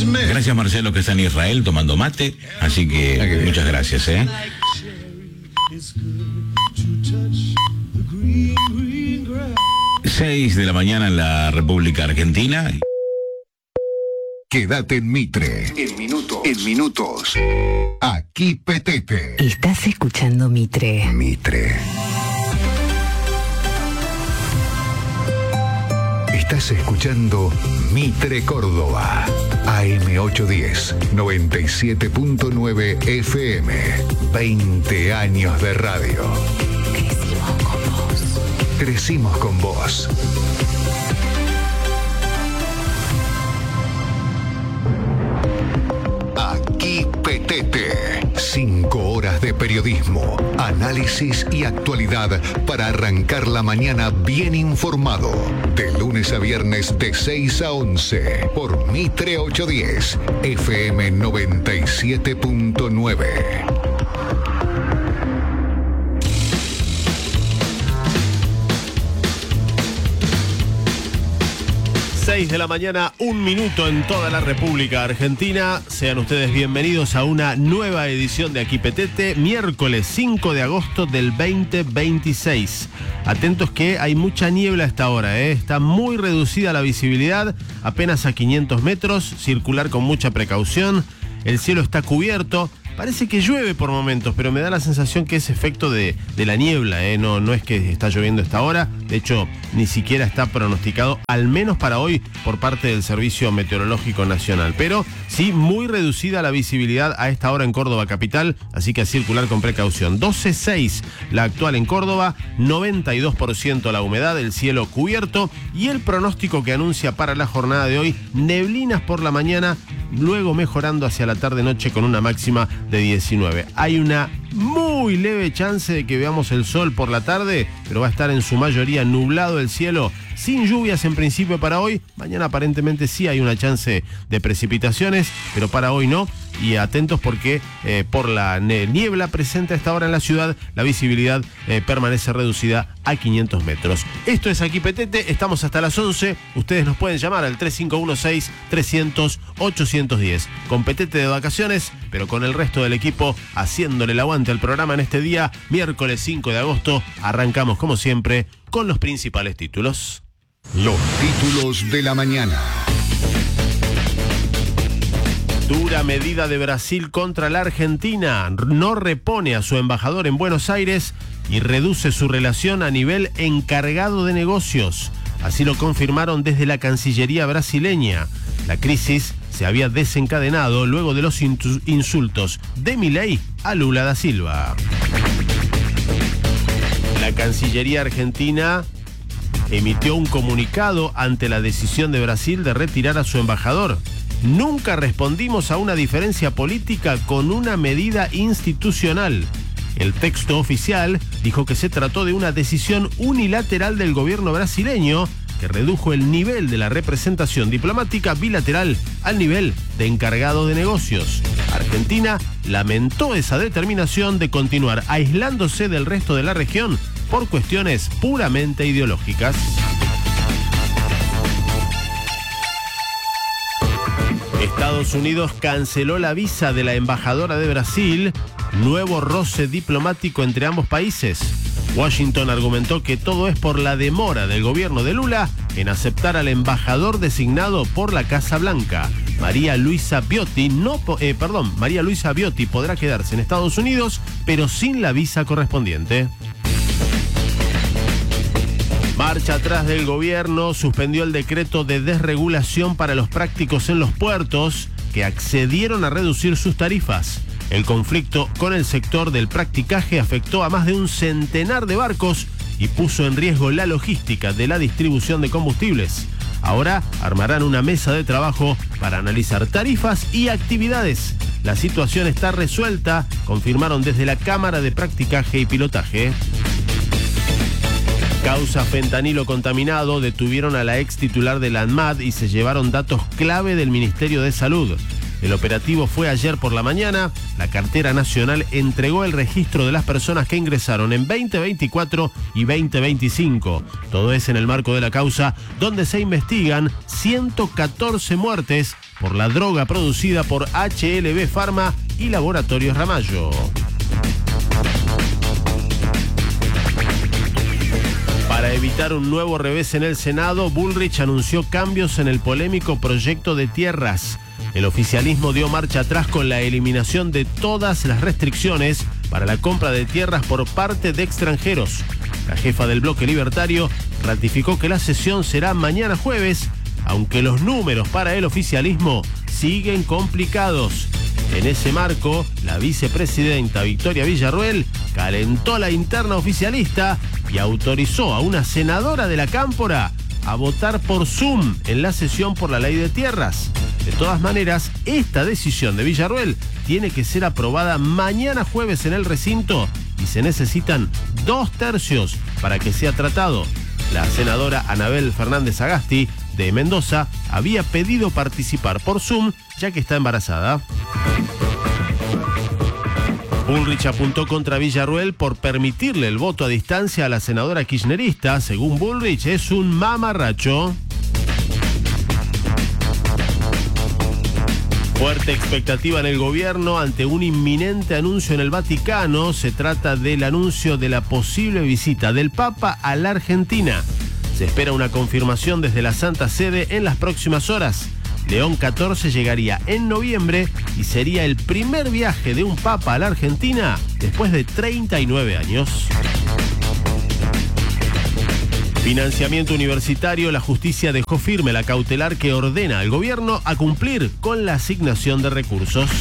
Gracias, Marcelo, que está en Israel tomando mate. Así que muchas gracias, 6 de la mañana en la República Argentina. Quédate en Mitre. En minutos. Aquí Petete. Estás escuchando Mitre. Estás escuchando Mitre Córdoba. AM810, 97.9 FM. 20 años de radio. Crecimos con vos. Aquí Petete. 5 horas de periodismo, análisis y actualidad para arrancar la mañana bien informado. De lunes a viernes de 6 a 11 por Mitre 810 FM 97.9. 6 de la mañana, 1 minuto en toda la República Argentina. Sean ustedes bienvenidos a una nueva edición de Aquí Petete, miércoles 5 de agosto del 2026. Atentos que hay mucha niebla a esta hora, Está muy reducida la visibilidad, apenas a 500 metros, circular con mucha precaución. El cielo está cubierto. Parece que llueve por momentos, pero me da la sensación que es efecto de la niebla, No es que está lloviendo a esta hora. De hecho, ni siquiera está pronosticado, al menos para hoy, por parte del Servicio Meteorológico Nacional. Pero sí, muy reducida la visibilidad a esta hora en Córdoba capital, así que a circular con precaución. 12.6 la actual en Córdoba, 92% la humedad, el cielo cubierto y el pronóstico que anuncia para la jornada de hoy, neblinas por la mañana, luego mejorando hacia la tarde-noche con una máxima de 19. Hay una muy leve chance de que veamos el sol por la tarde, pero va a estar en su mayoría nublado el cielo, sin lluvias en principio para hoy. Mañana aparentemente sí hay una chance de precipitaciones, pero para hoy no. Y atentos porque por la niebla presente a esta hora en la ciudad, la visibilidad permanece reducida a 500 metros. Esto es Aquí Petete, estamos hasta las 11. Ustedes nos pueden llamar al 3516-300-810. Con Petete de vacaciones, pero con el resto del equipo haciéndole el aguante al programa en este día, miércoles 5 de agosto. Arrancamos como siempre con los principales títulos. Los títulos de la mañana. Dura medida de Brasil contra la Argentina. No repone a su embajador en Buenos Aires y reduce su relación a nivel encargado de negocios. Así lo confirmaron desde la Cancillería brasileña. La crisis se había desencadenado luego de los insultos de Milei a Lula da Silva. La Cancillería argentina emitió un comunicado ante la decisión de Brasil de retirar a su embajador. Nunca respondimos a una diferencia política con una medida institucional. El texto oficial dijo que se trató de una decisión unilateral del gobierno brasileño que redujo el nivel de la representación diplomática bilateral al nivel de encargado de negocios. Argentina lamentó esa determinación de continuar aislándose del resto de la región por cuestiones puramente ideológicas. Estados Unidos canceló la visa de la embajadora de Brasil. Nuevo roce diplomático entre ambos países. Washington argumentó que todo es por la demora del gobierno de Lula en aceptar al embajador designado por la Casa Blanca. María Luisa Biotti podrá quedarse en Estados Unidos, pero sin la visa correspondiente. Marcha atrás del gobierno, suspendió el decreto de desregulación para los prácticos en los puertos, que accedieron a reducir sus tarifas. El conflicto con el sector del practicaje afectó a más de un centenar de barcos y puso en riesgo la logística de la distribución de combustibles. Ahora armarán una mesa de trabajo para analizar tarifas y actividades. La situación está resuelta, confirmaron desde la Cámara de Practicaje y Pilotaje. Causa fentanilo contaminado, detuvieron a la ex titular de la ANMAT y se llevaron datos clave del Ministerio de Salud. El operativo fue ayer por la mañana. La Cartera Nacional entregó el registro de las personas que ingresaron en 2024 y 2025. Todo es en el marco de la causa, donde se investigan 114 muertes por la droga producida por HLB Pharma y Laboratorios Ramallo. Para evitar un nuevo revés en el Senado, Bullrich anunció cambios en el polémico proyecto de tierras. El oficialismo dio marcha atrás con la eliminación de todas las restricciones para la compra de tierras por parte de extranjeros. La jefa del bloque libertario ratificó que la sesión será mañana jueves, aunque los números para el oficialismo siguen complicados. En ese marco, la vicepresidenta Victoria Villarruel calentó la interna oficialista y autorizó a una senadora de la Cámpora a votar por Zoom en la sesión por la ley de tierras. De todas maneras, esta decisión de Villarruel tiene que ser aprobada mañana jueves en el recinto y se necesitan 2/3 para que sea tratado. La senadora Anabel Fernández Agasti de Mendoza había pedido participar por Zoom ya que está embarazada. Bullrich apuntó contra Villarruel por permitirle el voto a distancia a la senadora kirchnerista. Según Bullrich, es un mamarracho. Fuerte expectativa en el gobierno ante un inminente anuncio en el Vaticano. Se trata del anuncio de la posible visita del Papa a la Argentina. Se espera una confirmación desde la Santa Sede en las próximas horas. León XIV llegaría en noviembre y sería el primer viaje de un papa a la Argentina después de 39 años. Financiamiento universitario. La justicia dejó firme la cautelar que ordena al gobierno a cumplir con la asignación de recursos.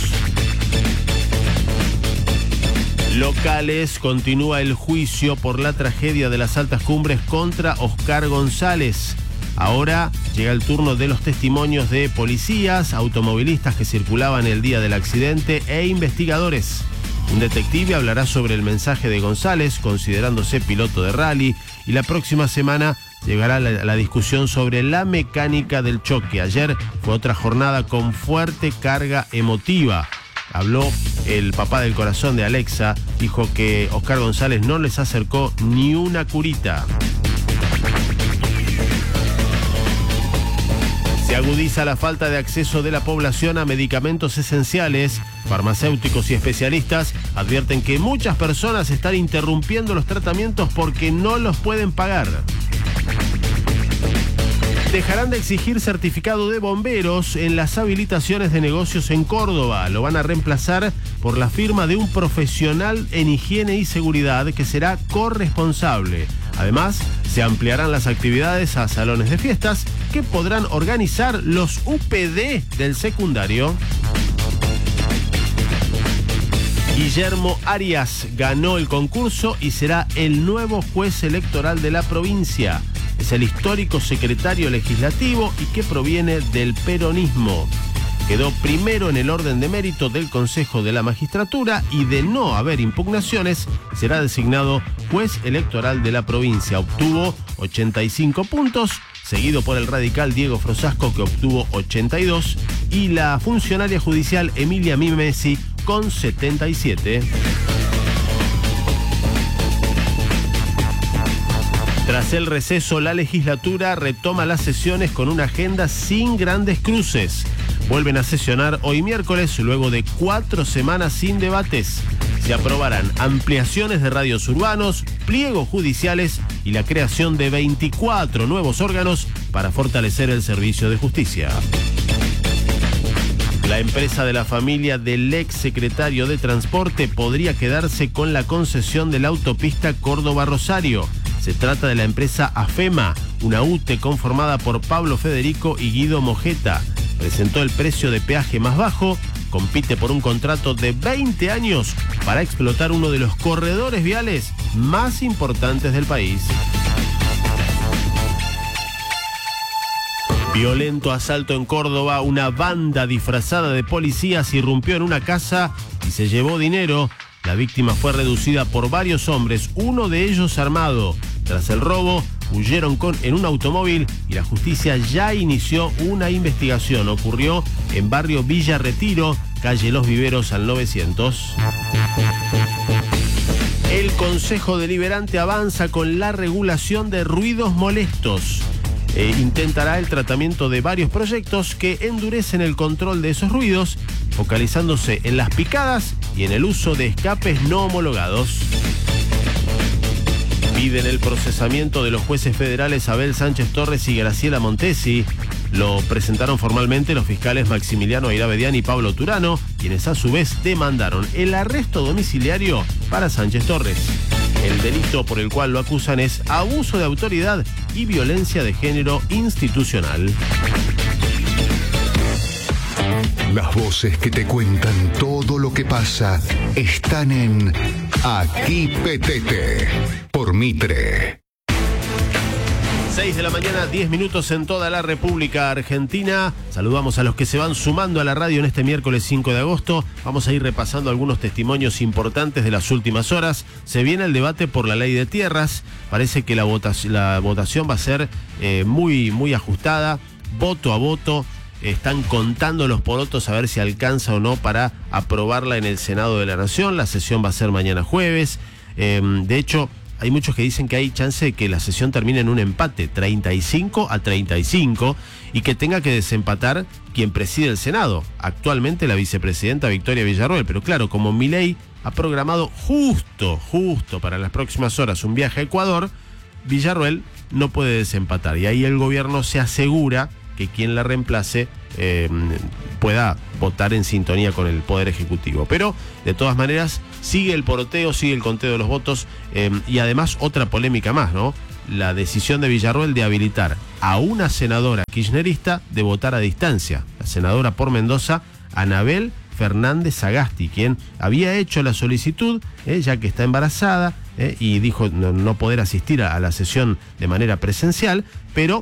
Locales. Continúa el juicio por la tragedia de las altas cumbres contra Oscar González. Ahora llega el turno de los testimonios de policías, automovilistas que circulaban el día del accidente e investigadores. Un detective hablará sobre el mensaje de González, considerándose piloto de rally, y la próxima semana llegará la discusión sobre la mecánica del choque. Ayer fue otra jornada con fuerte carga emotiva. Habló el papá del corazón de Alexa, dijo que Oscar González no les acercó ni una curita. Se agudiza la falta de acceso de la población a medicamentos esenciales. Farmacéuticos y especialistas advierten que muchas personas están interrumpiendo los tratamientos porque no los pueden pagar. Dejarán de exigir certificado de bomberos en las habilitaciones de negocios en Córdoba. Lo van a reemplazar por la firma de un profesional en higiene y seguridad que será corresponsable. Además, se ampliarán las actividades a salones de fiestas que podrán organizar los UPD del secundario. Guillermo Arias ganó el concurso y será el nuevo juez electoral de la provincia. Es el histórico secretario legislativo y que proviene del peronismo. Quedó primero en el orden de mérito del Consejo de la Magistratura y, de no haber impugnaciones, será designado juez electoral de la provincia. Obtuvo 85 puntos, seguido por el radical Diego Frosasco, que obtuvo 82, y la funcionaria judicial Emilia Mimesi con 77. Tras el receso, la legislatura retoma las sesiones con una agenda sin grandes cruces. Vuelven a sesionar hoy miércoles, luego de 4 semanas sin debates. Se aprobarán ampliaciones de radios urbanos, pliegos judiciales y la creación de 24 nuevos órganos para fortalecer el servicio de justicia. La empresa de la familia del ex secretario de Transporte podría quedarse con la concesión de la autopista Córdoba-Rosario. Se trata de la empresa AFEMA, una UTE conformada por Pablo Federico y Guido Mojeta. Presentó el precio de peaje más bajo, compite por un contrato de 20 años para explotar uno de los corredores viales más importantes del país. Violento asalto en Córdoba. Una banda disfrazada de policías irrumpió en una casa y se llevó dinero. La víctima fue reducida por varios hombres, uno de ellos armado. Tras el robo, huyeron en un automóvil y la justicia ya inició una investigación. Ocurrió en barrio Villa Retiro, calle Los Viveros al 900. El Consejo Deliberante avanza con la regulación de ruidos molestos. intentará el tratamiento de varios proyectos que endurecen el control de esos ruidos, focalizándose en las picadas y en el uso de escapes no homologados. Piden el procesamiento de los jueces federales Abel Sánchez Torres y Graciela Montesi. Lo presentaron formalmente los fiscales Maximiliano Airabedian y Pablo Turano, quienes a su vez demandaron el arresto domiciliario para Sánchez Torres. El delito por el cual lo acusan es abuso de autoridad y violencia de género institucional. Las voces que te cuentan todo lo que pasa están en Aquí Petete, por Mitre. 6 de la mañana, 10 minutos en toda la República Argentina. Saludamos a los que se van sumando a la radio en este miércoles 5 de agosto. Vamos a ir repasando algunos testimonios importantes de las últimas horas. Se viene el debate por la ley de tierras. Parece que la votación va a ser muy ajustada, voto a voto. Están contando los porotos a ver si alcanza o no para aprobarla en el Senado de la Nación. La sesión va a ser mañana jueves. De hecho, hay muchos que dicen que hay chance de que la sesión termine en un empate, 35-35, y que tenga que desempatar quien preside el Senado, actualmente la vicepresidenta Victoria Villarroel. Pero claro, como Milei ha programado justo para las próximas horas un viaje a Ecuador, Villarroel no puede desempatar. Y ahí el gobierno se asegura que quien la reemplace pueda votar en sintonía con el Poder Ejecutivo. Pero, de todas maneras, sigue el poroteo, sigue el conteo de los votos y además otra polémica más, ¿no? La decisión de Villarroel de habilitar a una senadora kirchnerista de votar a distancia, la senadora por Mendoza, Anabel Fernández Sagasti, quien había hecho la solicitud, ya que está embarazada, y dijo no poder asistir a la sesión de manera presencial, pero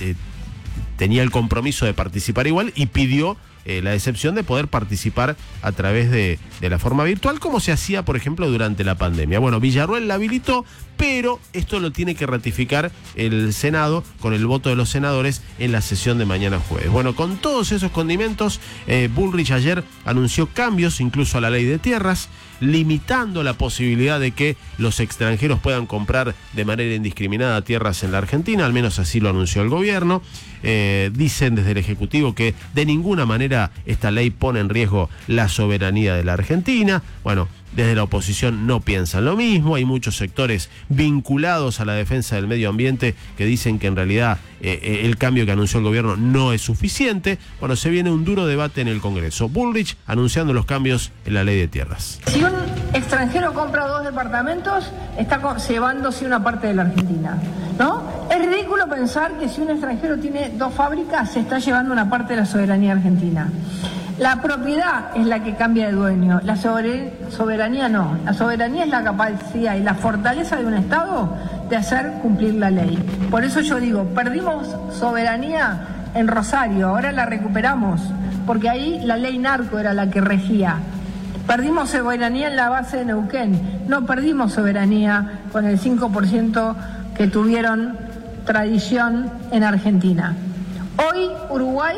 tenía el compromiso de participar igual y pidió la excepción de poder participar a través de la forma virtual, como se hacía, por ejemplo, durante la pandemia. Bueno, Villarroel la habilitó, pero esto lo tiene que ratificar el Senado con el voto de los senadores en la sesión de mañana jueves. Bueno, con todos esos condimentos, Bullrich ayer anunció cambios incluso a la ley de tierras, limitando la posibilidad de que los extranjeros puedan comprar de manera indiscriminada tierras en la Argentina, al menos así lo anunció el gobierno. Dicen desde el Ejecutivo que de ninguna manera esta ley pone en riesgo la soberanía de la Argentina. Bueno, desde la oposición no piensan lo mismo, hay muchos sectores vinculados a la defensa del medio ambiente que dicen que en realidad el cambio que anunció el gobierno no es suficiente. Bueno, se viene un duro debate en el Congreso. Bullrich anunciando los cambios en la ley de tierras. Si un extranjero compra 2 departamentos, está llevándose una parte de la Argentina, ¿no? Es ridículo pensar que si un extranjero tiene 2 fábricas, se está llevando una parte de la soberanía argentina. La propiedad es la que cambia de dueño, la soberanía no. La soberanía es la capacidad y la fortaleza de un Estado de hacer cumplir la ley. Por eso yo digo, perdimos soberanía en Rosario, ahora la recuperamos, porque ahí la ley narco era la que regía. Perdimos soberanía en la base de Neuquén, no perdimos soberanía con el 5% que tuvieron tradición en Argentina. Hoy Uruguay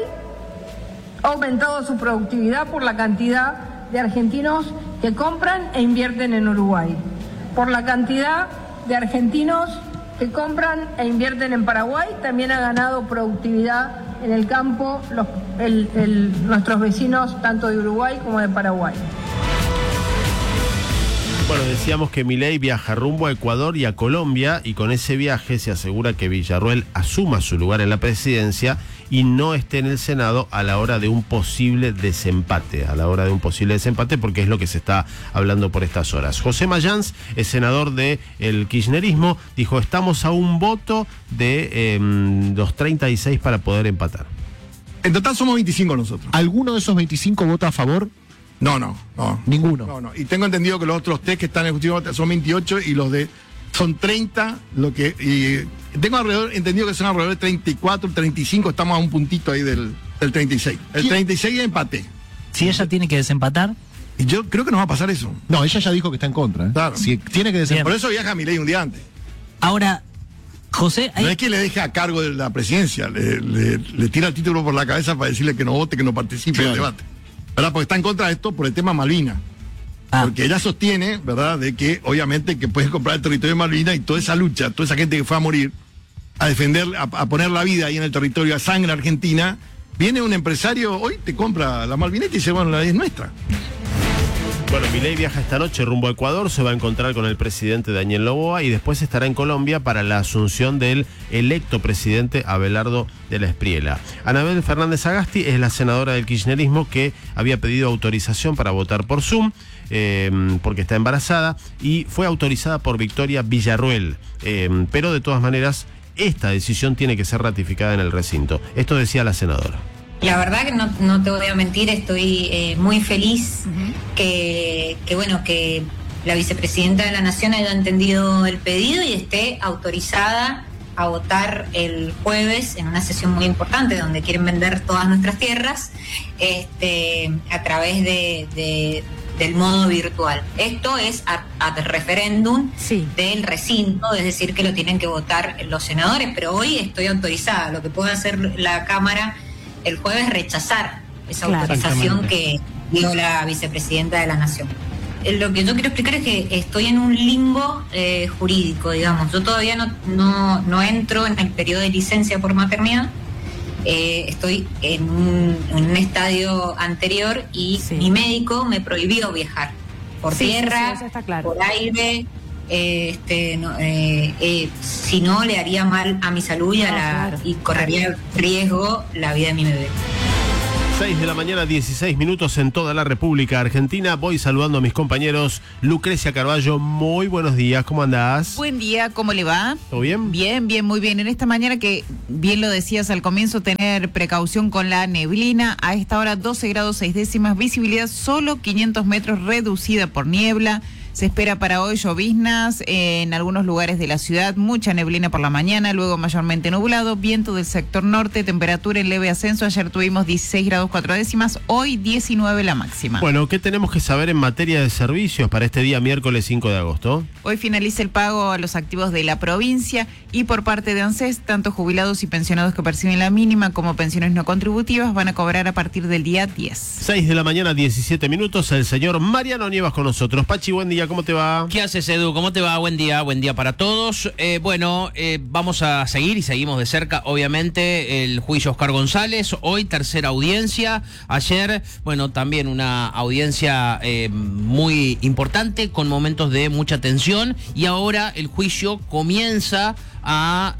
ha aumentado su productividad por la cantidad de argentinos que compran e invierten en Uruguay, por la cantidad de argentinos que compran e invierten en Paraguay. También ha ganado productividad en el campo nuestros vecinos tanto de Uruguay como de Paraguay. Bueno, decíamos que Milei viaja rumbo a Ecuador y a Colombia, y con ese viaje se asegura que Villarroel asuma su lugar en la presidencia y no esté en el Senado a la hora de un posible desempate, porque es lo que se está hablando por estas horas. José Mayans, el senador del kirchnerismo, dijo: estamos a un voto de los 36 para poder empatar. En total somos 25 nosotros. ¿Alguno de esos 25 vota a favor? No. Ninguno. No. Y tengo entendido que los otros 3 que están en el Ejecutivo son 28 y los de son 30, tengo entendido que son alrededor de 34, 35, estamos a un puntito ahí del 36. El 36 es empate. Si ella tiene que desempatar. Y yo creo que nos va a pasar eso. No, ella ya dijo que está en contra. Claro. Si tiene que desempatar. Por eso viaja Milei un día antes. Ahora, José... No es que le deje a cargo de la presidencia, le tira el título por la cabeza para decirle que no vote, que no participe en el debate. ¿Verdad? Porque está en contra de esto por el tema Malvinas. Porque ella sostiene, ¿verdad?, de que obviamente que puede comprar el territorio de Malvinas y toda esa lucha, toda esa gente que fue a morir, a defender, a poner la vida ahí en el territorio, a sangre argentina, viene un empresario, hoy te compra la Malvineta y dice, bueno, la es nuestra. Bueno, Milei viaja esta noche rumbo a Ecuador, se va a encontrar con el presidente Daniel Noboa y después estará en Colombia para la asunción del electo presidente Abelardo de la Espriella. Anabel Fernández Agasti es la senadora del kirchnerismo que había pedido autorización para votar por Zoom, porque está embarazada, y fue autorizada por Victoria Villarruel, pero de todas maneras esta decisión tiene que ser ratificada en el recinto. Esto decía la senadora. La verdad que no te voy a mentir, estoy muy feliz que la vicepresidenta de la Nación haya entendido el pedido y esté autorizada a votar el jueves en una sesión muy importante donde quieren vender todas nuestras tierras a través del modo virtual. Esto es ad referéndum del recinto, es decir, que lo tienen que votar los senadores, pero hoy estoy autorizada. Lo que puede hacer la Cámara el jueves es rechazar esa autorización que dio la vicepresidenta de la Nación. Lo que yo quiero explicar es que estoy en un limbo jurídico, digamos. Yo todavía no entro en el periodo de licencia por maternidad. Estoy en un estadio anterior y mi médico me prohibió viajar por tierra, eso está claro. por aire. Si no, le haría mal a mi salud y correría riesgo la vida de mi bebé. 6 de la mañana, 16 minutos en toda la República Argentina. Voy saludando a mis compañeros. Lucrecia Carballo, muy buenos días, ¿cómo andás? Buen día, ¿cómo le va? ¿Todo bien? Bien, muy bien. En esta mañana que, bien lo decías al comienzo, tener precaución con la neblina. A esta hora 12 grados 6 décimas, visibilidad solo 500 metros, reducida por niebla. Se espera para hoy lloviznas en algunos lugares de la ciudad, mucha neblina por la mañana, luego mayormente nublado, viento del sector norte, temperatura en leve ascenso. Ayer tuvimos 16 grados 4 décimas, hoy 19 la máxima. Bueno, ¿qué tenemos que saber en materia de servicios para este día miércoles 5 de agosto? Hoy finaliza el pago a los activos de la provincia y por parte de ANSES, tanto jubilados y pensionados que perciben la mínima como pensiones no contributivas van a cobrar a partir del día 10. 6 de la mañana, 17 minutos, el señor Mariano Nievas con nosotros. Pachi, buen día. ¿Cómo te va? ¿Qué haces, Edu? ¿Cómo te va? Buen día para todos. Vamos a seguir y seguimos de cerca, obviamente, el juicio Oscar González. Hoy, tercera audiencia. Ayer, también una audiencia muy importante, con momentos de mucha tensión. Y ahora el juicio comienza a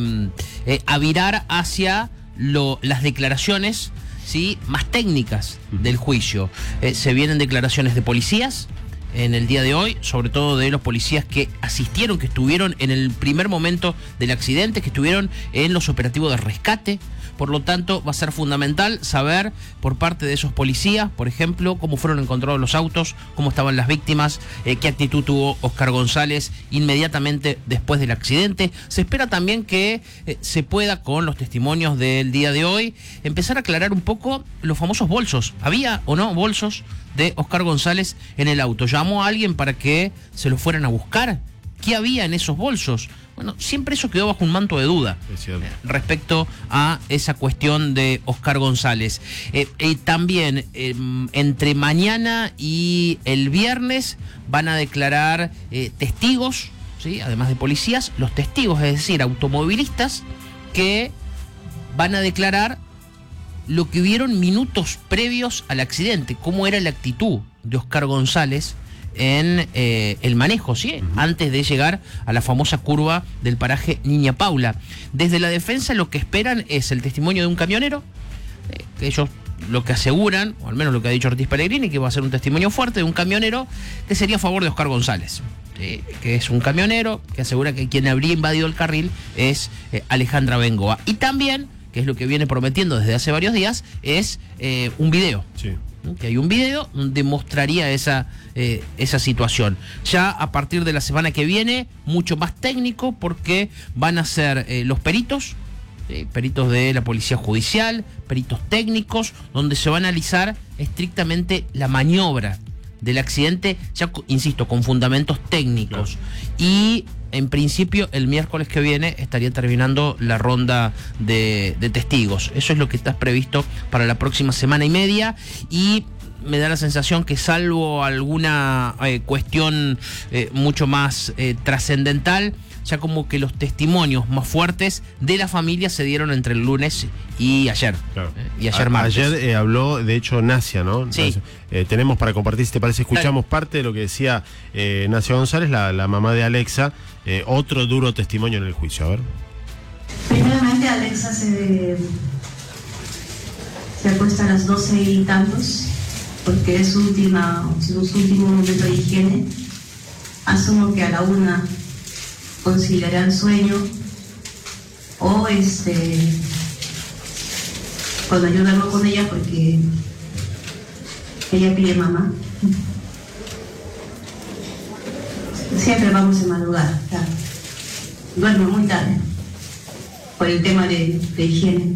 virar hacia las declaraciones, ¿sí?, más técnicas del juicio. Se vienen declaraciones de policías en el día de hoy, sobre todo de los policías que asistieron, que estuvieron en el primer momento del accidente, que estuvieron en los operativos de rescate. Por lo tanto, va a ser fundamental saber por parte de esos policías, por ejemplo, cómo fueron encontrados los autos, cómo estaban las víctimas, qué actitud tuvo Oscar González inmediatamente después del accidente. Se espera también que se pueda, con los testimonios del día de hoy, empezar a aclarar un poco los famosos bolsos. ¿Había o no bolsos de Oscar González en el auto? ¿Llamó a alguien para que se lo fueran a buscar? ¿Qué había en esos bolsos? Bueno, siempre eso quedó bajo un manto de duda respecto a esa cuestión de Oscar González. También entre mañana y el viernes van a declarar testigos, ¿sí?, además de policías, los testigos, es decir, automovilistas, que van a declarar lo que vieron minutos previos al accidente, cómo era la actitud de Oscar González en el manejo, ¿sí?, antes de llegar a la famosa curva del paraje Niña Paula. Desde la defensa lo que esperan es el testimonio de un camionero, que ellos lo que aseguran, o al menos lo que ha dicho Ortiz Pellegrini, que va a ser un testimonio fuerte de un camionero que sería a favor de Oscar González, que es un camionero que asegura que quien habría invadido el carril es Alejandra Bengoa. Y también, que es lo que viene prometiendo desde hace varios días, es un video. Sí. Que hay un video donde mostraría esa situación. Ya a partir de la semana que viene, mucho más técnico, porque van a ser los peritos, peritos de la Policía Judicial, peritos técnicos, donde se va a analizar estrictamente la maniobra del accidente, ya insisto, con fundamentos técnicos. Claro. Y en principio el miércoles que viene estaría terminando la ronda de testigos. Eso es lo que está previsto para la próxima semana y media, y me da la sensación que, salvo alguna cuestión mucho más trascendental, ya como que los testimonios más fuertes de la familia se dieron entre el lunes y ayer. Claro. Y ayer martes. Ayer habló, de hecho, Nacia, ¿no? Sí. Entonces, tenemos para compartir, si te parece, escuchamos parte de lo que decía Nacia González, la mamá de Alexa, otro duro testimonio en el juicio. A ver. Primeramente, Alexa se acuesta a las 12 y tantos, porque es su último momento de higiene. Asumo que a la 1 conciliará el sueño, o cuando yo duermo con ella, porque ella pide mamá. Siempre vamos a madrugar, claro. Duermo muy tarde por el tema de higiene.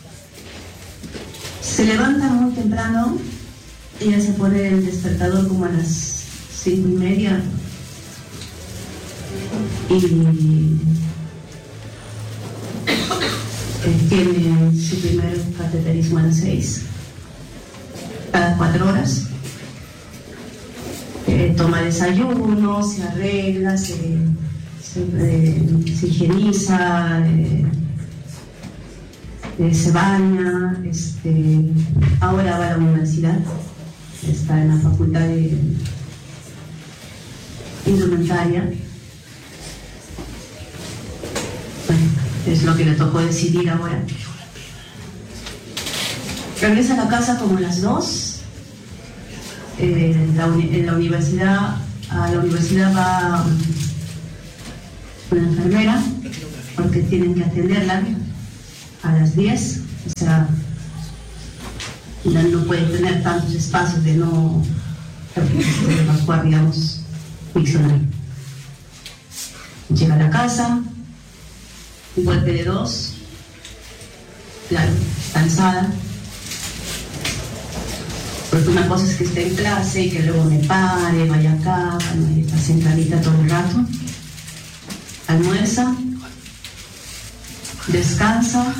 Se levanta muy temprano, ella se pone el despertador como a las 5:30 y tiene su primer cateterismo a las 6, cada 4 horas. Toma desayuno, se arregla, se higieniza, se baña, ahora va a la universidad, está en la facultad de indumentaria. Bueno, es lo que le tocó decidir ahora. Regresa a la casa como a las 2. En la universidad, a la universidad va una enfermera, porque tienen que atenderla a las 10, o sea, no puede tener tantos espacios de no evacuar, digamos, diccionario. Llega a la casa, un golpe de 2, claro, cansada, porque una cosa es que esté en clase y que luego me pare, vaya acá, bueno, está sentadita todo el rato, almuerza, descansa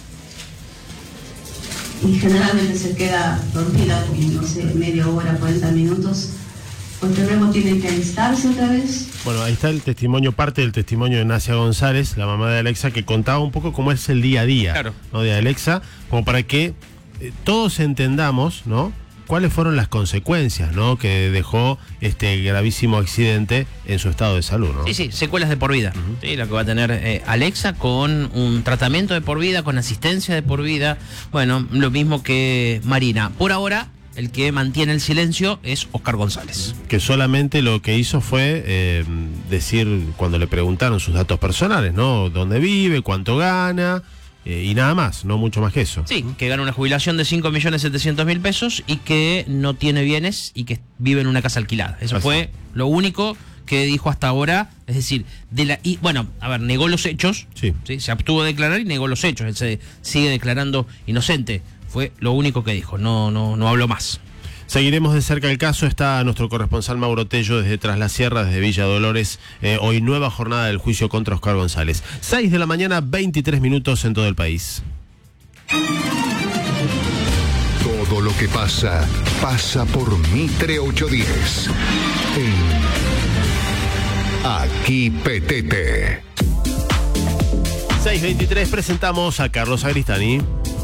y generalmente se queda dormida como, no sé, media hora, 40 minutos, porque luego tiene que alistarse otra vez. Bueno, ahí está el testimonio, parte del testimonio de Nacia González, la mamá de Alexa, que contaba un poco cómo es el día a día, claro, ¿no?, de Alexa, como para que todos entendamos, ¿no?, cuáles fueron las consecuencias, ¿no?, que dejó este gravísimo accidente en su estado de salud, ¿no? Sí, secuelas de por vida. Sí, lo que va a tener Alexa, con un tratamiento de por vida, con asistencia de por vida. Bueno, lo mismo que Marina. Por ahora, el que mantiene el silencio es Oscar González. Que solamente lo que hizo fue decir, cuando le preguntaron sus datos personales, ¿no?, dónde vive, cuánto gana, y nada más, no mucho más que eso. Sí, que gana una jubilación de 5.700.000 pesos y que no tiene bienes y que vive en una casa alquilada. Eso fue lo único que dijo hasta ahora. Es decir, negó los hechos. Sí. ¿Sí? Se abstuvo de declarar y negó los hechos. Él se sigue declarando inocente. Fue lo único que dijo, no habló más. Seguiremos de cerca el caso. Está nuestro corresponsal Mauro Tello desde Tras la Sierra, desde Villa Dolores. Hoy nueva jornada del juicio contra Oscar González. 6 de la mañana, 23 minutos en todo el país. Todo lo que pasa por Mitre 810. Aquí Petete. 6:23, presentamos a Carlos Agristani.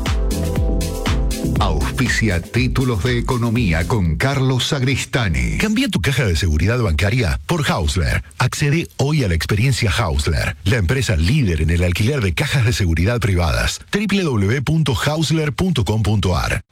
Auspicia Títulos de Economía con Carlos Sagristani. Cambia tu caja de seguridad bancaria por Hausler. Accede hoy a la experiencia Hausler, la empresa líder en el alquiler de cajas de seguridad privadas. www.hausler.com.ar.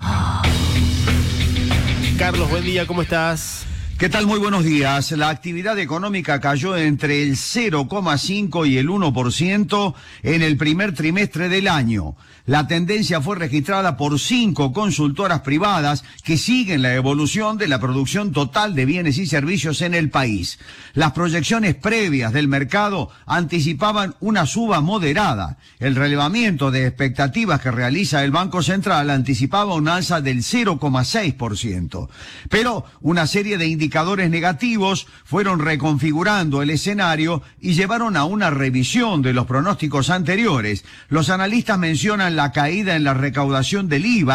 Carlos, buen día, ¿cómo estás? ¿Qué tal? Muy buenos días. La actividad económica cayó entre el 0,5 y el 1% en el primer trimestre del año. La tendencia fue registrada por 5 consultoras privadas que siguen la evolución de la producción total de bienes y servicios en el país. Las proyecciones previas del mercado anticipaban una suba moderada. El relevamiento de expectativas que realiza el Banco Central anticipaba un alza del 0,6%. Pero una serie de indicadores negativos fueron reconfigurando el escenario y llevaron a una revisión de los pronósticos anteriores. Los analistas mencionan la caída en la recaudación del IVA,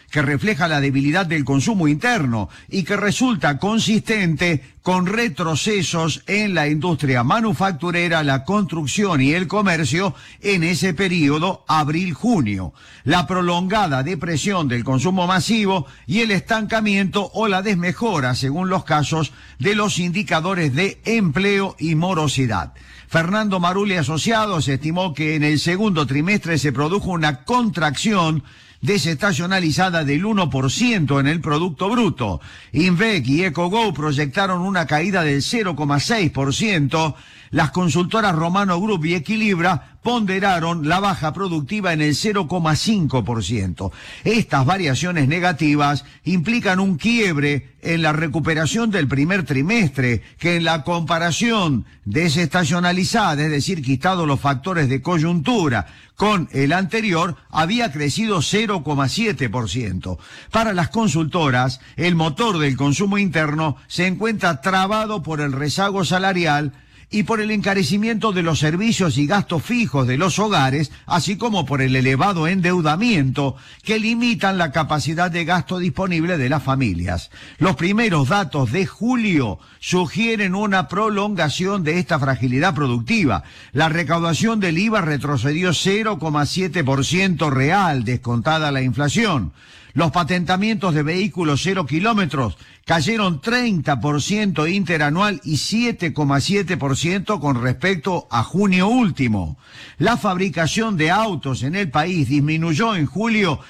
que refleja la debilidad del consumo interno y que resulta consistente con retrocesos en la industria manufacturera, la construcción y el comercio en ese periodo abril-junio. La prolongada depresión del consumo masivo y el estancamiento o la desmejora, según los casos, de los indicadores de empleo y morosidad. Fernando Marulli Asociados estimó que en el segundo trimestre se produjo una contracción desestacionalizada del 1% en el Producto Bruto. Invec y EcoGo proyectaron una caída del 0,6%. Las consultoras Romano Group y Equilibra ponderaron la baja productiva en el 0,5%. Estas variaciones negativas implican un quiebre en la recuperación del primer trimestre, que en la comparación desestacionalizada, es decir, quitados los factores de coyuntura, con el anterior, había crecido 0,7%. Para las consultoras, el motor del consumo interno se encuentra trabado por el rezago salarial y por el encarecimiento de los servicios y gastos fijos de los hogares, así como por el elevado endeudamiento que limitan la capacidad de gasto disponible de las familias. Los primeros datos de julio sugieren una prolongación de esta fragilidad productiva. La recaudación del IVA retrocedió 0,7% real, descontada la inflación. Los patentamientos de vehículos 0 kilómetros cayeron 30% interanual y 7,7% con respecto a junio último. La fabricación de autos en el país disminuyó en julio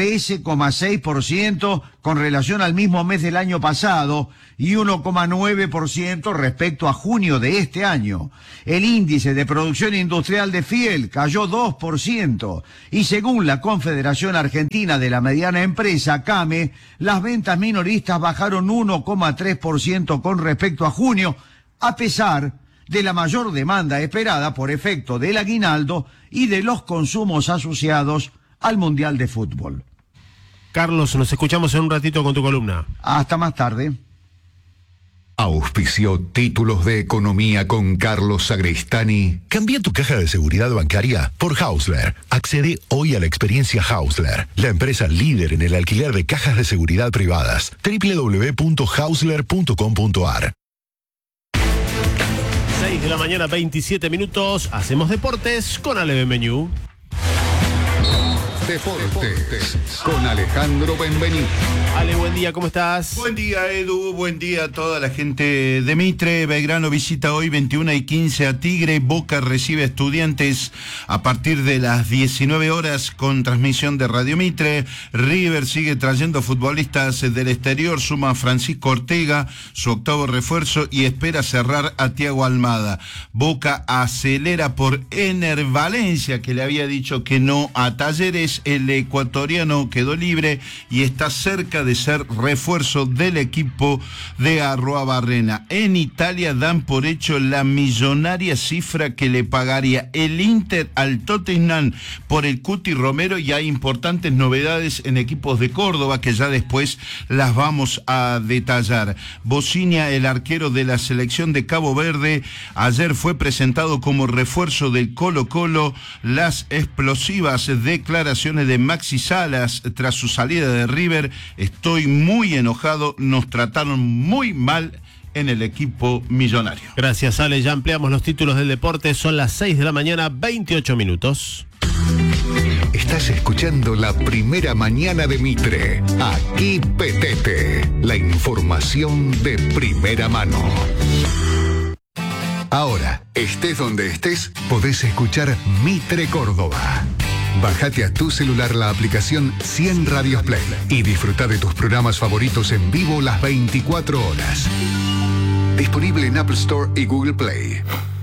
13,6% con relación al mismo mes del año pasado y 1,9% respecto a junio de este año. El índice de producción industrial de Fiel cayó 2% y según la Confederación Argentina de la Mediana Empresa, CAME, las ventas minoristas bajaron 1,3% con respecto a junio, a pesar de la mayor demanda esperada por efecto del aguinaldo y de los consumos asociados al Mundial de Fútbol. Carlos, nos escuchamos en un ratito con tu columna. Hasta más tarde. Auspició Títulos de Economía con Carlos Sagristani. Cambia tu caja de seguridad bancaria por Hausler. Accede hoy a la experiencia Hausler, la empresa líder en el alquiler de cajas de seguridad privadas. www.hausler.com.ar. 6 de la mañana, 27 minutos. Hacemos deportes con Ale Benvenu. Deportes con Alejandro Benvenu. Ale, buen día, ¿cómo estás? Buen día, Edu, buen día a toda la gente de Mitre. Belgrano visita hoy 21:15 a Tigre. Boca recibe a Estudiantes a partir de las 19 horas con transmisión de Radio Mitre. River sigue trayendo futbolistas del exterior, suma a Francisco Ortega, su octavo refuerzo, y espera cerrar a Thiago Almada. Boca acelera por Ener Valencia, que le había dicho que no a Talleres. El ecuatoriano quedó libre y está cerca de ser refuerzo del equipo de Arruabarrena. En Italia dan por hecho la millonaria cifra que le pagaría el Inter al Tottenham por el Cuti Romero, y hay importantes novedades en equipos de Córdoba que ya después las vamos a detallar. Bocinia, el arquero de la selección de Cabo Verde, ayer fue presentado como refuerzo del Colo-Colo. Las explosivas declaraciones de Maxi Salas tras su salida de River: estoy muy enojado, nos trataron muy mal en el equipo millonario. Gracias, Ale. Ya ampliamos los títulos del deporte. Son las 6 de la mañana, 28 minutos. Estás escuchando la primera mañana de Mitre. Aquí Petete, la información de primera mano. Ahora, estés donde estés, podés escuchar Mitre Córdoba. Bájate a tu celular la aplicación 100 Radios Play y disfruta de tus programas favoritos en vivo las 24 horas. Disponible en Apple Store y Google Play.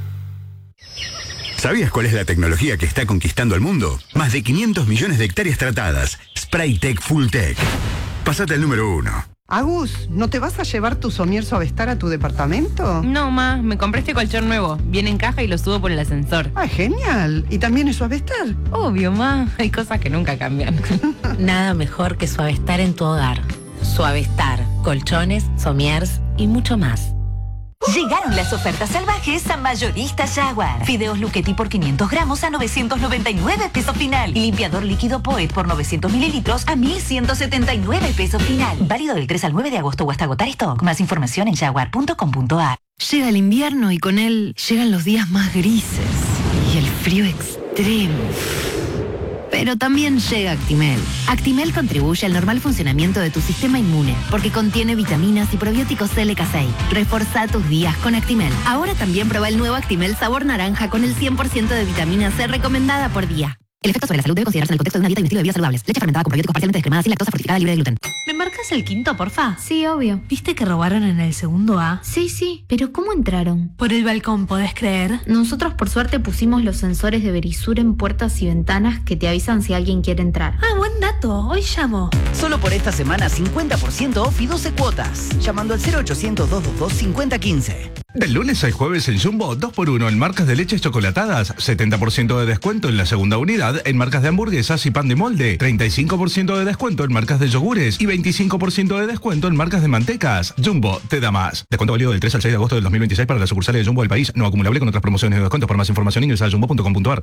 ¿Sabías cuál es la tecnología que está conquistando el mundo? Más de 500 millones de hectáreas tratadas. Spraytec Fulltech. Pásate al número 1. Agus, ¿no te vas a llevar tu somier Suavestar a tu departamento? No, ma, me compré este colchón nuevo. Viene en caja y lo subo por el ascensor. ¡Ah, genial! ¿Y también es Suavestar? Obvio, ma. Hay cosas que nunca cambian. Nada mejor que Suavestar en tu hogar. Suavestar, colchones, somiers y mucho más. Llegaron las ofertas salvajes a Mayorista Jaguar. Fideos Luchetti por 500 gramos a 999 pesos final. Y limpiador líquido Poet por 900 mililitros a 1179 pesos final. Válido del 3 al 9 de agosto o hasta agotar stock. Más información en jaguar.com.ar. Llega el invierno y con él llegan los días más grises y el frío extremo. Pero también llega Actimel. Actimel contribuye al normal funcionamiento de tu sistema inmune porque contiene vitaminas y probióticos LK6. Reforza tus días con Actimel. Ahora también prueba el nuevo Actimel sabor naranja con el 100% de vitamina C recomendada por día. El efecto sobre la salud debe considerarse en el contexto de una dieta y un estilo de vida saludables. Leche fermentada con probióticos parcialmente descremada sin lactosa fortificada libre de gluten. ¿Me marcas el quinto, porfa? Sí, obvio. ¿Viste que robaron en el segundo A? Sí, pero ¿cómo entraron? Por el balcón, ¿podés creer? Nosotros por suerte pusimos los sensores de Verisur en puertas y ventanas que te avisan si alguien quiere entrar. Ah, buen dato. Hoy llamo. Solo por esta semana 50% off y 12 cuotas. Llamando al 0800-222-5015. Del lunes al jueves en Jumbo, 2x1 en marcas de leches chocolatadas, 70% de descuento en la segunda unidad en marcas de hamburguesas y pan de molde, 35% de descuento en marcas de yogures y 25% de descuento en marcas de mantecas. Jumbo te da más. Descuento válido del 3 al 6 de agosto del 2026 para las sucursales de Jumbo del país, no acumulable con otras promociones de descuentos. Por más información ingresa a jumbo.com.ar.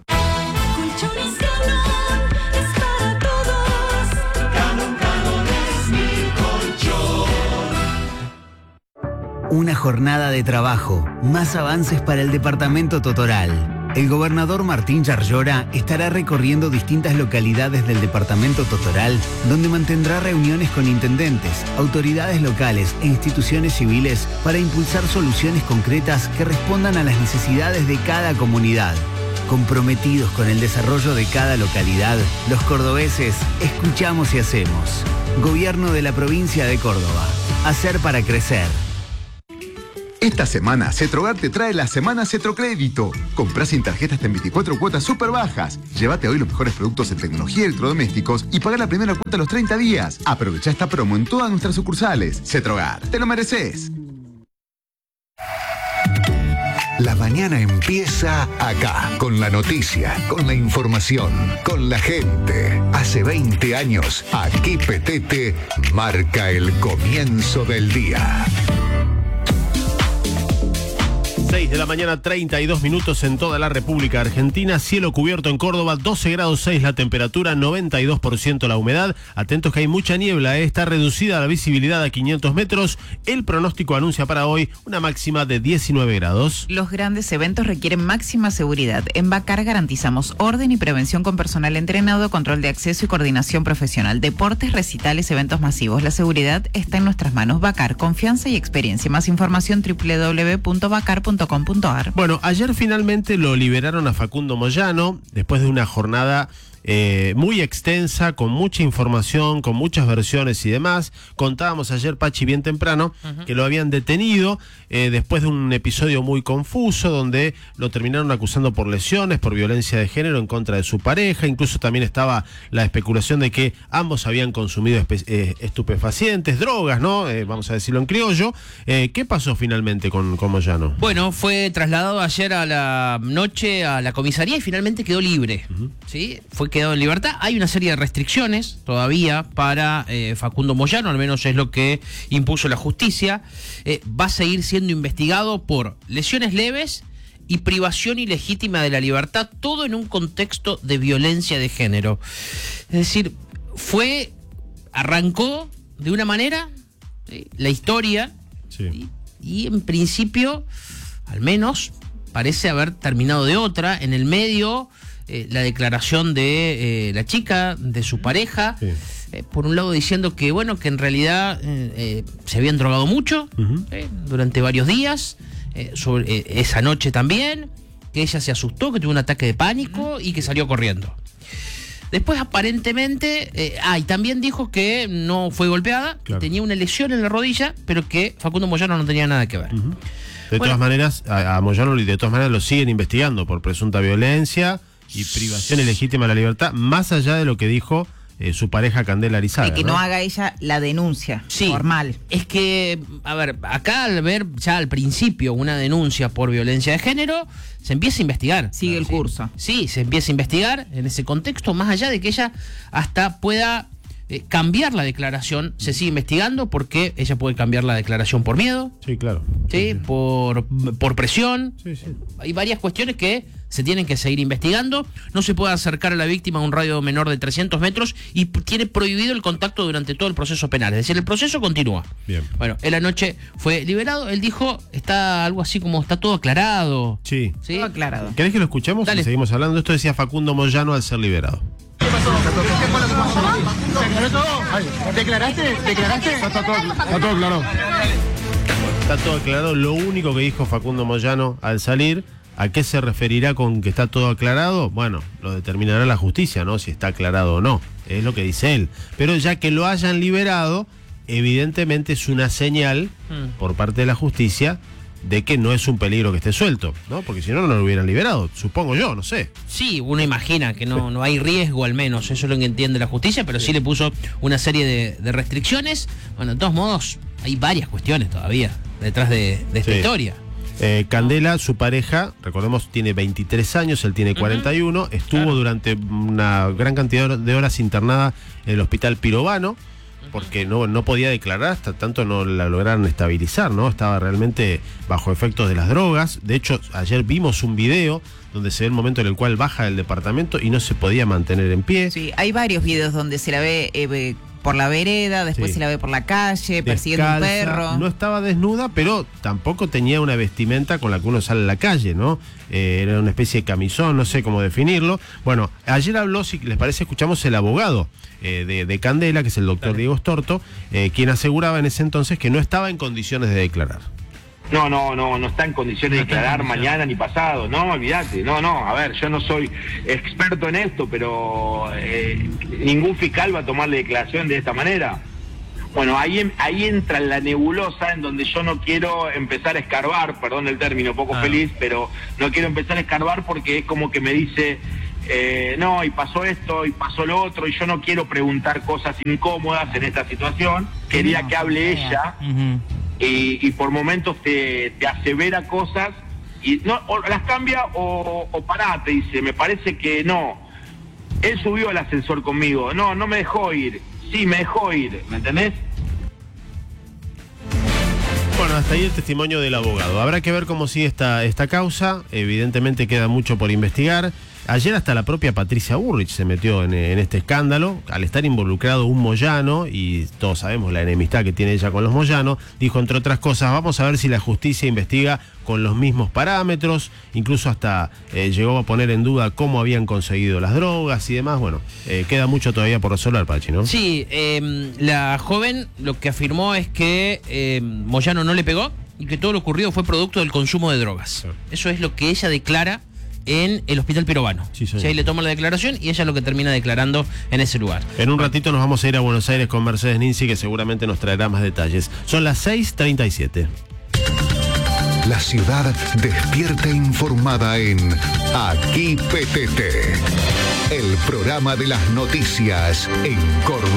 Una jornada de trabajo, más avances para el departamento Totoral. El gobernador Martín Yarlora estará recorriendo distintas localidades del departamento Totoral, donde mantendrá reuniones con intendentes, autoridades locales e instituciones civiles para impulsar soluciones concretas que respondan a las necesidades de cada comunidad. Comprometidos con el desarrollo de cada localidad, los cordobeses escuchamos y hacemos. Gobierno de la provincia de Córdoba. Hacer para crecer. Esta semana, Cetrogar te trae la Semana Cetrocrédito. Comprá sin tarjeta hasta en 24 cuotas súper bajas. Llévate hoy los mejores productos en tecnología y electrodomésticos y paga la primera cuota a los 30 días. Aprovecha esta promo en todas nuestras sucursales. Cetrogar, te lo mereces. La mañana empieza acá, con la noticia, con la información, con la gente. Hace 20 años, aquí Petete marca el comienzo del día. 6 de la mañana, 32 minutos en toda la República Argentina. Cielo cubierto en Córdoba, 12 grados 6 la temperatura, 92% la humedad. Atentos que hay mucha niebla, está reducida la visibilidad a 500 metros. El pronóstico anuncia para hoy una máxima de 19 grados. Los grandes eventos requieren máxima seguridad. En Bacar garantizamos orden y prevención con personal entrenado, control de acceso y coordinación profesional. Deportes, recitales, eventos masivos. La seguridad está en nuestras manos. Bacar, confianza y experiencia. Más información www.bacar.com.ar. Bueno, ayer finalmente lo liberaron a Facundo Moyano después de una jornada muy extensa, con mucha información, con muchas versiones y demás. Contábamos ayer, Pachi, bien temprano, que lo habían detenido después de un episodio muy confuso donde lo terminaron acusando por lesiones, por violencia de género en contra de su pareja. Incluso también estaba la especulación de que ambos habían consumido estupefacientes, drogas, ¿no? Vamos a decirlo en criollo. ¿Qué pasó finalmente con Moyano? Bueno, fue trasladado ayer a la noche a la comisaría y finalmente quedó libre. ¿Sí? Fue quedado en libertad. Hay una serie de restricciones todavía para Facundo Moyano, al menos es lo que impuso la justicia. Va a seguir siendo investigado por lesiones leves y privación ilegítima de la libertad, todo en un contexto de violencia de género. Es decir, arrancó de una manera, ¿sí?, la historia, ¿sí?, y en principio, al menos, parece haber terminado de otra. En el medio, la declaración de la chica, de su pareja, sí, por un lado diciendo que, bueno, que en realidad se habían drogado mucho durante varios días, esa noche también, que ella se asustó, que tuvo un ataque de pánico y que salió corriendo. Después aparentemente, y también dijo que no fue golpeada, claro, que tenía una lesión en la rodilla, pero que Facundo Moyano no tenía nada que ver. De todas maneras, a Moyano de todas maneras lo siguen investigando por presunta violencia y privación ilegítima de la libertad, más allá de lo que dijo su pareja Candela Arizaga. De que no haga ella la denuncia formal. Es que, a ver, acá al ver ya al principio una denuncia por violencia de género, se empieza a investigar. Sigue el curso. Sí, se empieza a investigar en ese contexto, más allá de que ella hasta pueda cambiar la declaración. Se sigue investigando porque ella puede cambiar la declaración por miedo. Sí, claro. ¿Sí? Por presión. Sí, sí. Hay varias cuestiones que se tienen que seguir investigando. No se puede acercar a la víctima a un radio menor de 300 metros y tiene prohibido el contacto durante todo el proceso penal. Es decir, el proceso continúa. Bien. Bueno, él anoche fue liberado. Él dijo, está algo así como, está todo aclarado. Sí. ¿Sí? Todo aclarado. ¿Querés que lo escuchemos? Dale. Y seguimos hablando. Esto decía Facundo Moyano al ser liberado. ¿Declaraste? Está todo claro. Está todo aclarado. Lo único que dijo Facundo Moyano al salir, ¿a qué se referirá con que está todo aclarado? Bueno, lo determinará la justicia, ¿no? Si está aclarado o no. Es lo que dice él. Pero ya que lo hayan liberado, evidentemente es una señal por parte de la justicia de que no es un peligro que esté suelto, ¿no? Porque si no, no lo hubieran liberado, supongo yo, no sé. Sí, uno imagina que no hay riesgo al menos, eso es lo que entiende la justicia, pero sí le puso una serie de restricciones. Bueno, de todos modos, hay varias cuestiones todavía detrás de esta historia. Candela, su pareja, recordemos, tiene 23 años, él tiene 41, estuvo durante una gran cantidad de horas internada en el hospital Pirovano, porque no podía declarar hasta tanto no la lograron estabilizar, ¿no? Estaba realmente bajo efectos de las drogas. De hecho, ayer vimos un video donde se ve el momento en el cual baja del departamento y no se podía mantener en pie. Sí, hay varios videos donde se la ve por la vereda, después se la ve por la calle, persiguiendo un perro. No estaba desnuda, pero tampoco tenía una vestimenta con la que uno sale a la calle, ¿no? Era una especie de camisón, no sé cómo definirlo. Bueno, ayer habló, si les parece, escuchamos el abogado de Candela, que es el doctor Diego Storto, quien aseguraba en ese entonces que no estaba en condiciones de declarar. No está en condiciones de declarar mañana ni pasado, no, olvídate, a ver, yo no soy experto en esto, pero ningún fiscal va a tomarle declaración de esta manera. Bueno, ahí entra la nebulosa en donde yo no quiero empezar a escarbar, perdón el término, poco feliz, pero no quiero empezar a escarbar porque es como que me dice, no, y pasó esto, y pasó lo otro, y yo no quiero preguntar cosas incómodas en esta situación, quería que hable ella. Y por momentos te asevera cosas y no, o las cambia o pará, te dice, me parece que no. Él subió al ascensor conmigo, no me dejó ir, sí, me dejó ir, ¿me entendés? Bueno, hasta ahí el testimonio del abogado. Habrá que ver cómo sigue esta causa, evidentemente queda mucho por investigar. Ayer hasta la propia Patricia Bullrich se metió en este escándalo, al estar involucrado un Moyano, y todos sabemos la enemistad que tiene ella con los Moyano, dijo entre otras cosas, vamos a ver si la justicia investiga con los mismos parámetros, incluso hasta llegó a poner en duda cómo habían conseguido las drogas y demás. Bueno, queda mucho todavía por resolver, Pachi, ¿no? Sí, la joven lo que afirmó es que Moyano no le pegó y que todo lo ocurrido fue producto del consumo de drogas. Sí. Eso es lo que ella declara en el hospital Pirovano. Sí, ahí le toma la declaración y ella es lo que termina declarando en ese lugar. En un ratito nos vamos a ir a Buenos Aires con Mercedes Ninzi, que seguramente nos traerá más detalles. Son las 6:37. La ciudad despierta informada en Aquí PTT, el programa de las noticias en Córdoba.